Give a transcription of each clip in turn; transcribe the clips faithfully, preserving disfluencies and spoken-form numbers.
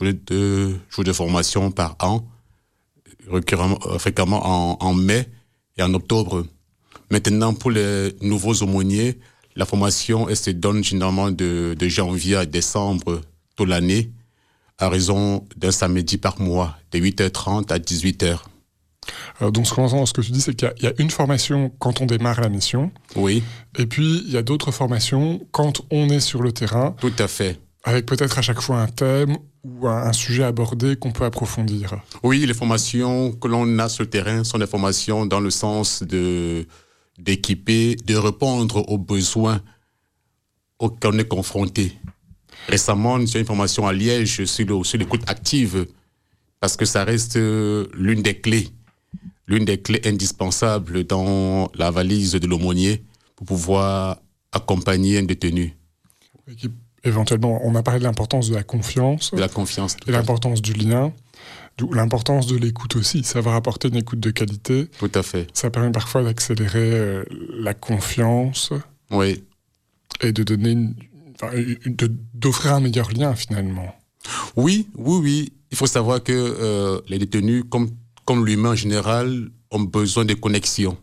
deux jours de formation par an, récurremment, fréquemment en, en mai et en octobre. Maintenant, pour les nouveaux aumôniers, la formation elle se donne généralement de, de janvier à décembre toute l'année, à raison d'un samedi par mois, de huit heures trente à dix-huit heures. Alors donc, ce que tu dis, c'est qu'il y a, il y a une formation quand on démarre la mission. Oui. Et puis, il y a d'autres formations quand on est sur le terrain. Tout à fait. Avec peut-être à chaque fois un thème ou un, un sujet abordé qu'on peut approfondir. Oui, les formations que l'on a sur le terrain sont des formations dans le sens de, d'équiper, de répondre aux besoins auxquels on est confronté. Récemment, j'ai une formation à Liège sur, le, sur l'écoute active, parce que ça reste l'une des clés. l'une des clés indispensables dans la valise de l'aumônier pour pouvoir accompagner un détenu. Éventuellement, on a parlé de l'importance de la confiance. De la confiance. Et l'importance du lien. D'où l'importance de l'écoute aussi. Savoir apporter une écoute de qualité. Tout à fait. Ça permet parfois d'accélérer euh, la confiance. Oui. Et de donner une, enfin, de, d'offrir un meilleur lien finalement. Oui, oui, oui. Il faut savoir que euh, les détenus, comme comme l'humain en général, ont besoin de connexion.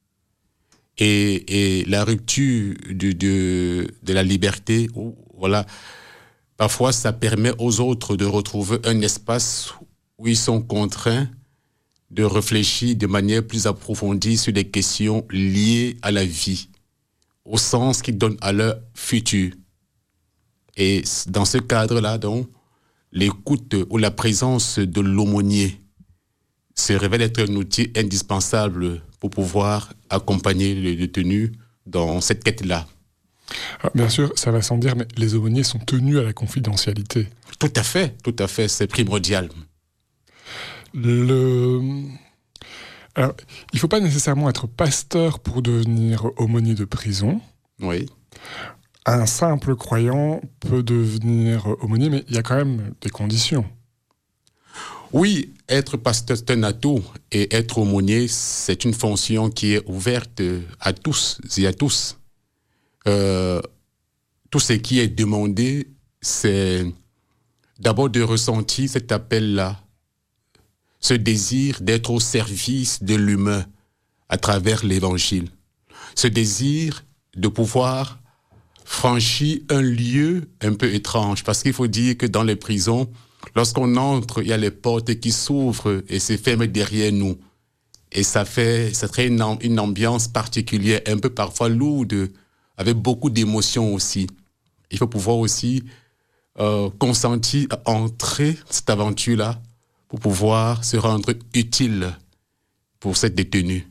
Et, et la rupture de, de, de la liberté, voilà, parfois ça permet aux autres de retrouver un espace où ils sont contraints de réfléchir de manière plus approfondie sur des questions liées à la vie, au sens qu'ils donnent à leur futur. Et dans ce cadre-là, donc, l'écoute ou la présence de l'aumônier se révèle être un outil indispensable pour pouvoir accompagner les détenus dans cette quête-là. Alors, bien sûr, ça va sans dire, mais les aumôniers sont tenus à la confidentialité. Tout à fait, tout à fait, c'est primordial. Le... Alors, il ne faut pas nécessairement être pasteur pour devenir aumônier de prison. Oui. Un simple croyant peut devenir aumônier, mais il y a quand même des conditions. Oui, être pasteur, c'est un atout, et être aumônier, c'est une fonction qui est ouverte à tous et à tous. Euh, tout ce qui est demandé, c'est d'abord de ressentir cet appel-là, ce désir d'être au service de l'humain à travers l'Évangile, ce désir de pouvoir franchir un lieu un peu étrange, parce qu'il faut dire que dans les prisons, lorsqu'on entre, il y a les portes qui s'ouvrent et se ferment derrière nous. Et ça fait, ça crée une, une ambiance particulière, un peu parfois lourde, avec beaucoup d'émotions aussi. Il faut pouvoir aussi euh, consentir à entrer cette aventure-là pour pouvoir se rendre utile pour cette détenue.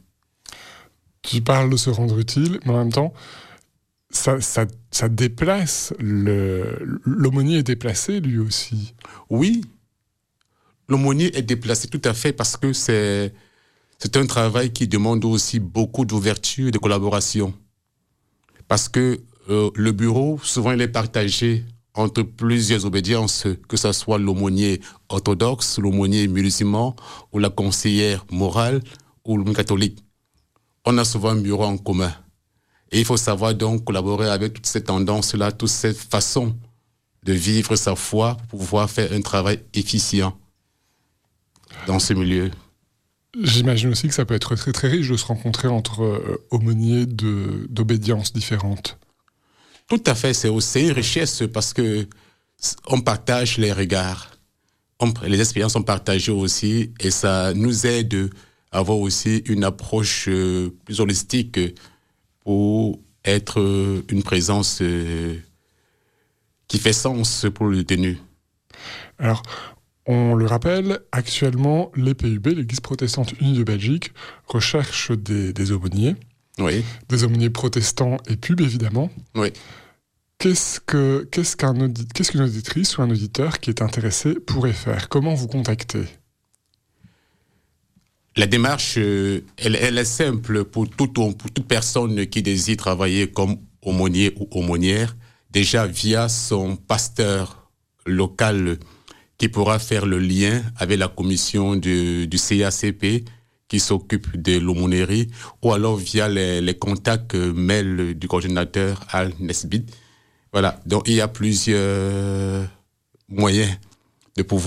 Tu parles de se rendre utile, mais en même temps, ça, ça, ça déplace, le, l'aumônier est déplacé lui aussi. Oui, l'aumônier est déplacé tout à fait parce que c'est, c'est un travail qui demande aussi beaucoup d'ouverture et de collaboration. Parce que euh, le bureau, souvent, il est partagé entre plusieurs obédiences, que ce soit l'aumônier orthodoxe, l'aumônier musulman, ou la conseillère morale, ou le catholique. On a souvent un bureau en commun. Et il faut savoir donc collaborer avec toutes ces tendances-là, toute cette façon de vivre sa foi pour pouvoir faire un travail efficient dans ce milieu. J'imagine aussi que ça peut être très très riche de se rencontrer entre euh, aumôniers de, d'obédiences différentes. Tout à fait, c'est aussi une richesse parce que on partage les regards, on, les expériences sont partagées aussi et ça nous aide à avoir aussi une approche euh, plus holistique pour être euh, une présence euh, qui fait sens pour le détenu. Alors, on le rappelle, actuellement, l'E P U B, l'Église protestante unie de Belgique, recherche des, des aumôniers. Oui. Des aumôniers protestants et pubs, évidemment. Oui. Qu'est-ce, que, qu'est-ce, qu'un audi- qu'est-ce qu'une auditrice ou un auditeur qui est intéressé pourrait faire ? Comment vous contacter ? La démarche, euh, elle, elle est simple pour, tout, pour toute personne qui désire travailler comme aumônier ou aumônière, déjà via son pasteur local qui pourra faire le lien avec la commission de, du C A C P qui s'occupe de l'aumônerie, ou alors via les, les contacts euh, mail du coordinateur Al Nesbit. Voilà, donc il y a plusieurs moyens de pouvoir